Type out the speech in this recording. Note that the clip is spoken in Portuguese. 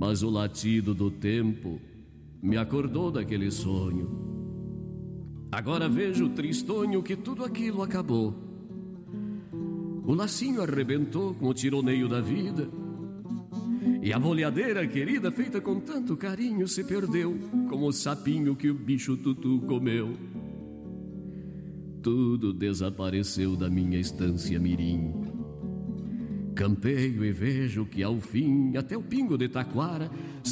Mas o latido do tempo me acordou daquele sonho. Agora vejo tristonho que tudo aquilo acabou. O lacinho arrebentou com o tironeio da vida, e a boleadeira querida, feita com tanto carinho, se perdeu como o sapinho que o bicho tutu comeu. Tudo desapareceu da minha estância mirim. Campeio e vejo que ao fim até o pingo de taquara